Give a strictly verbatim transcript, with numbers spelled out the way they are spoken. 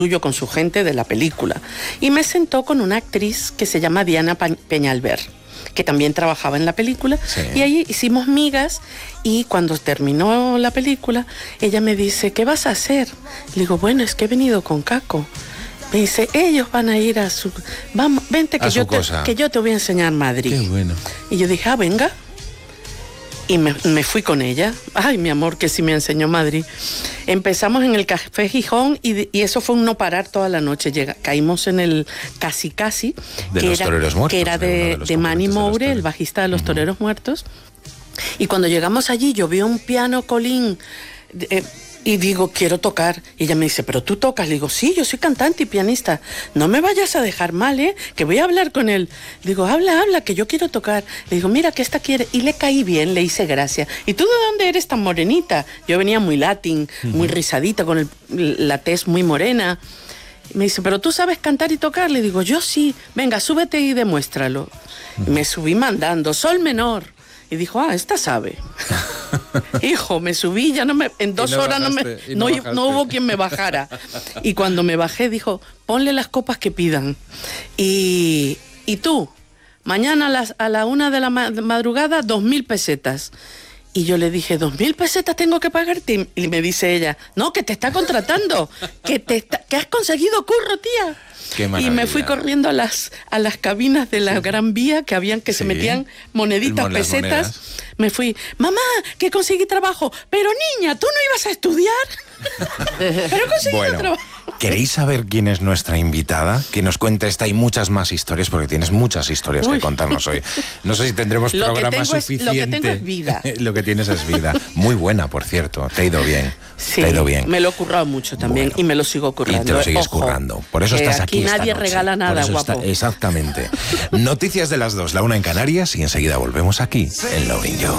suyo con su gente de la película. Y me sentó con una actriz que se llama Diana Peñalver, que también trabajaba en la película. Sí. Y ahí hicimos migas y cuando terminó la película, ella me dice, ¿qué vas a hacer? Le digo, bueno, es que he venido con Caco. Me dice, ellos van a ir a su... Vamos, vente que, yo te, que yo te voy a enseñar Madrid. Qué bueno. Y yo dije, ah, venga. Y me, me fui con ella. Ay, mi amor, que sí me enseñó Madrid. Empezamos en el Café Gijón y, y eso fue un no parar toda la noche. Llega, caímos en el Casi Casi, de que, los era, toreros muertos, que era de, de, de Manny Moure, el bajista de los uh-huh. Toreros Muertos. Y cuando llegamos allí, yo vi un piano Colín... Eh, y digo, quiero tocar. Y ella me dice, ¿pero tú tocas? Le digo, sí, yo soy cantante y pianista. No me vayas a dejar mal, ¿eh? Que voy a hablar con él. Le digo, habla, habla, que yo quiero tocar. Le digo, mira, que esta quiere. Y le caí bien, le hice gracia. ¿Y tú de dónde eres tan morenita? Yo venía muy latín, uh-huh. muy rizadita, con el, la tez muy morena. Y me dice, ¿pero tú sabes cantar y tocar? Le digo, yo sí. Venga, súbete y demuéstralo. Uh-huh. Y me subí mandando, sol menor. Y dijo, ah, esta sabe. Hijo, me subí, ya no me, en dos no horas bajaste, no, me, no, no, no hubo quien me bajara. Y cuando me bajé dijo, ponle las copas que pidan. Y, y tú, mañana a, las, a la una de la madrugada, dos mil pesetas. Y yo le dije, ¿dos mil pesetas tengo que pagarte? Y me dice ella, no, que te está contratando, que, te está, que has conseguido curro, tía. Qué maravilla. Y me fui corriendo a las, a las cabinas de la sí. Gran Vía, que habían que sí. se metían moneditas, Mon- pesetas. Monedas. Me fui, mamá, que conseguí trabajo. Pero niña, ¿tú no ibas a estudiar? Pero conseguí bueno, trabajo. ¿Queréis saber quién es nuestra invitada? Que nos cuente esta y muchas más historias, porque tienes muchas historias Uy. que contarnos hoy. No sé si tendremos lo programa es, suficiente. Lo que tengo es vida. Lo que tienes es vida. Muy buena, por cierto. Te ha ido bien. Sí, te ha ido bien. Me lo he currado mucho también bueno, y me lo sigo currando. Y te lo sigues Ojo, currando. Por eso estás aquí. Aquí nadie esta regala nada, guapo. Está, exactamente. Noticias de las dos, la una en Canarias, y enseguida volvemos aquí en Lovin' You.